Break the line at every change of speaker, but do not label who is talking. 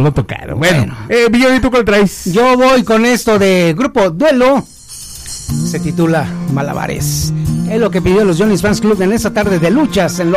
haberlo tocado. Bueno. Villoni, ¿tú cuál traes?
Yo voy con esto de Grupo Duelo. Se titula Malabares. Es lo que pidió los Johnny's Fans Club en esta tarde de luchas en